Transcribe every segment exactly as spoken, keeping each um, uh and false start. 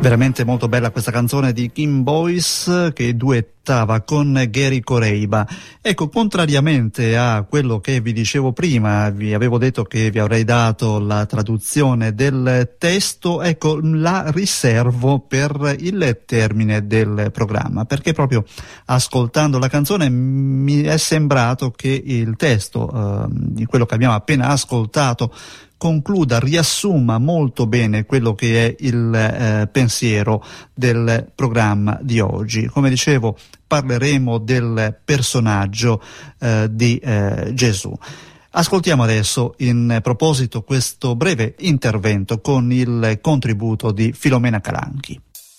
Veramente molto bella questa canzone di Kim Boyce che duettava con Gary Coreiba. Ecco, contrariamente a quello che vi dicevo prima, vi avevo detto che vi avrei dato la traduzione del testo, ecco, la riservo per il termine del programma, perché proprio ascoltando la canzone mi è sembrato che il testo eh, di quello che abbiamo appena ascoltato concluda, riassuma molto bene quello che è il eh, pensiero del programma di oggi. Come dicevo, parleremo del personaggio eh, di eh, Gesù. Ascoltiamo adesso in proposito questo breve intervento con il contributo di Filomena Calanchi.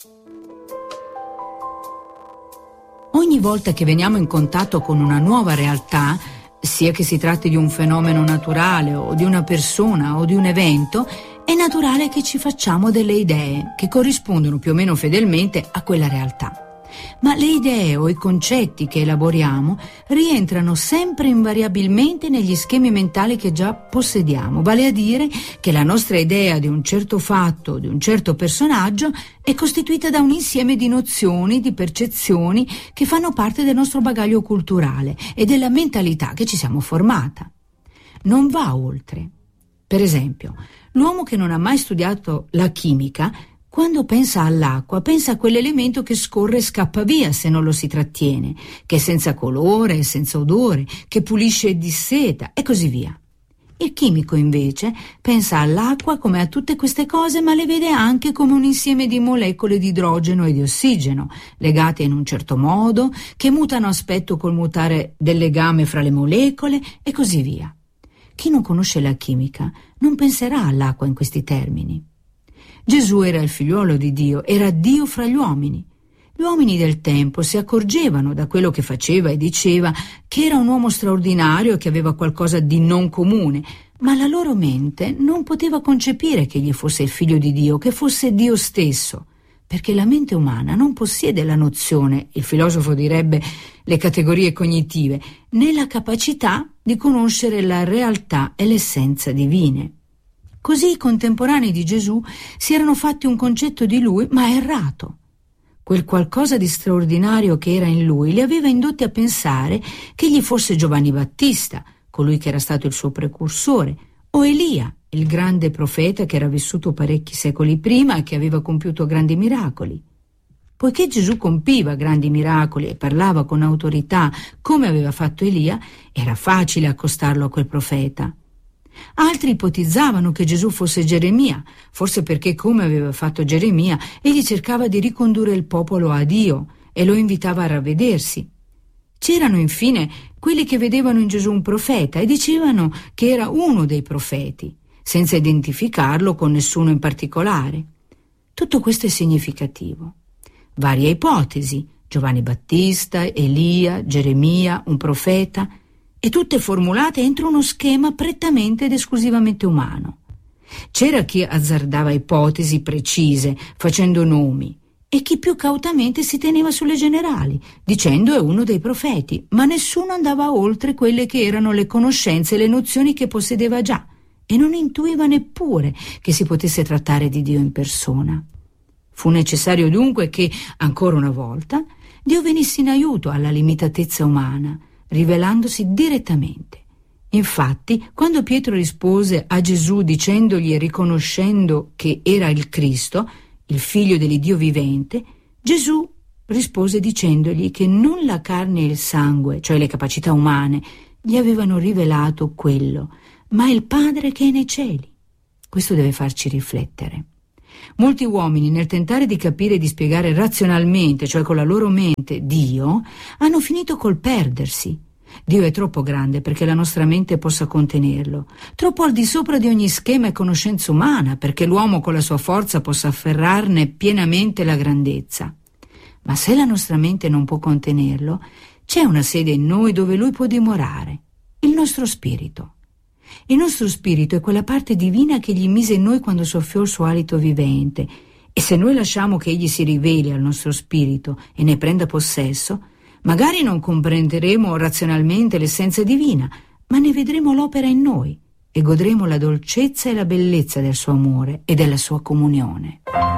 Ogni volta che veniamo in contatto con una nuova realtà, sia che si tratti di un fenomeno naturale o di una persona o di un evento, è naturale che ci facciamo delle idee che corrispondono più o meno fedelmente a quella realtà. Ma le idee o i concetti che elaboriamo rientrano sempre invariabilmente negli schemi mentali che già possediamo, vale a dire che la nostra idea di un certo fatto, di un certo personaggio, è costituita da un insieme di nozioni, di percezioni che fanno parte del nostro bagaglio culturale e della mentalità che ci siamo formata. Non va oltre. Per esempio, l'uomo che non ha mai studiato la chimica, quando pensa all'acqua, pensa a quell'elemento che scorre e scappa via se non lo si trattiene, che è senza colore e senza odore, che pulisce e disseta, e così via. Il chimico, invece, pensa all'acqua come a tutte queste cose, ma le vede anche come un insieme di molecole di idrogeno e di ossigeno, legate in un certo modo, che mutano aspetto col mutare del legame fra le molecole, e così via. Chi non conosce la chimica non penserà all'acqua in questi termini. Gesù era il figliuolo di Dio, era Dio fra gli uomini. Gli uomini del tempo si accorgevano da quello che faceva e diceva che era un uomo straordinario e che aveva qualcosa di non comune, ma la loro mente non poteva concepire che egli fosse il figlio di Dio, che fosse Dio stesso, perché la mente umana non possiede la nozione, il filosofo direbbe le categorie cognitive, né la capacità di conoscere la realtà e l'essenza divine. Così i contemporanei di Gesù si erano fatti un concetto di lui, ma errato. Quel qualcosa di straordinario che era in lui li aveva indotti a pensare che egli fosse Giovanni Battista, colui che era stato il suo precursore, o Elia, il grande profeta che era vissuto parecchi secoli prima e che aveva compiuto grandi miracoli. Poiché Gesù compiva grandi miracoli e parlava con autorità come aveva fatto Elia, era facile accostarlo a quel profeta. Altri ipotizzavano che Gesù fosse Geremia, forse perché, come aveva fatto Geremia, egli cercava di ricondurre il popolo a Dio e lo invitava a ravvedersi. C'erano infine quelli che vedevano in Gesù un profeta e dicevano che era uno dei profeti, senza identificarlo con nessuno in particolare. Tutto questo è significativo. Varie ipotesi, Giovanni Battista, Elia, Geremia, un profeta, e tutte formulate entro uno schema prettamente ed esclusivamente umano. C'era chi azzardava ipotesi precise, facendo nomi, e chi più cautamente si teneva sulle generali, dicendo è uno dei profeti, ma nessuno andava oltre quelle che erano le conoscenze e le nozioni che possedeva già, e non intuiva neppure che si potesse trattare di Dio in persona. Fu necessario dunque che, ancora una volta, Dio venisse in aiuto alla limitatezza umana, rivelandosi direttamente. Infatti, quando Pietro rispose a Gesù dicendogli e riconoscendo che era il Cristo, il figlio dell'Iddio vivente, Gesù rispose dicendogli che non la carne e il sangue, cioè le capacità umane, gli avevano rivelato quello, ma il Padre che è nei cieli. Questo deve farci riflettere. Molti uomini, nel tentare di capire e di spiegare razionalmente, cioè con la loro mente, Dio, hanno finito col perdersi. Dio è troppo grande perché la nostra mente possa contenerlo, troppo al di sopra di ogni schema e conoscenza umana perché l'uomo con la sua forza possa afferrarne pienamente la grandezza. Ma se la nostra mente non può contenerlo, c'è una sede in noi dove lui può dimorare, il nostro spirito. Il nostro spirito è quella parte divina che egli mise in noi quando soffiò il suo alito vivente, e se noi lasciamo che egli si riveli al nostro spirito e ne prenda possesso, magari non comprenderemo razionalmente l'essenza divina, ma ne vedremo l'opera in noi e godremo la dolcezza e la bellezza del suo amore e della sua comunione.